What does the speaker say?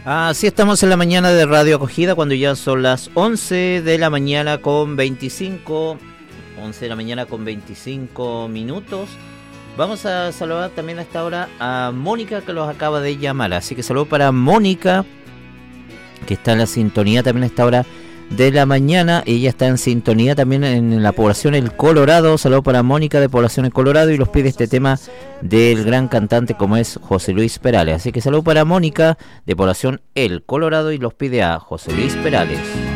Así estamos en la mañana de Radio Acogida cuando ya son las 11 de la mañana con 25, 11 de la mañana con 25 minutos. Vamos a saludar también a esta hora a Mónica que los acaba de llamar. Así que saludo para Mónica que está en la sintonía también a esta hora de la mañana. Ella está en sintonía también en la población El Colorado. Saludo para Mónica de población El Colorado y los pide este tema del gran cantante como es José Luis Perales. Así que saludo para Mónica de población El Colorado y los pide a José Luis Perales.